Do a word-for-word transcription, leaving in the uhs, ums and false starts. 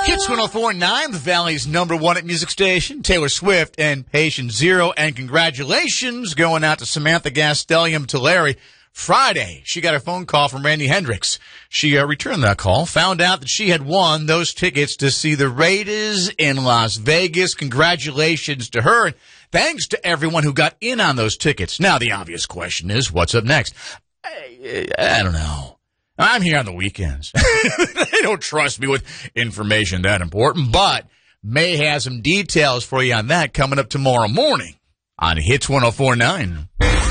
Hits one oh four point nine, the Valley's number one at music station, Taylor Swift and Patient Zero. And congratulations going out to Samantha Gastellium Tulare. Friday, she got a phone call from Randy Hendricks. She uh, returned that call, found out that she had won those tickets to see the Raiders in Las Vegas. Congratulations to her, and thanks to everyone who got in on those tickets. Now, the obvious question is, what's up next? I, I don't know. I'm here on the weekends. They don't trust me with information that important, but may have some details for you on that coming up tomorrow morning on Hits one oh four point nine.